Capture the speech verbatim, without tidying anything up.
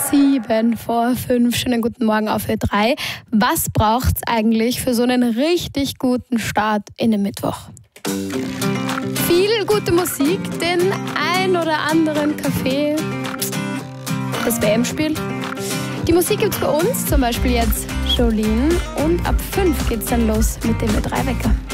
sieben vor fünf. Schönen guten Morgen auf Ö drei. Was braucht's eigentlich für so einen richtig guten Start in den Mittwoch? Viel gute Musik, den ein oder anderen Kaffee, das W M-Spiel. Die Musik gibt's bei uns, zum Beispiel jetzt Jolene. Und ab fünf geht's dann los mit dem Ö drei Wecker.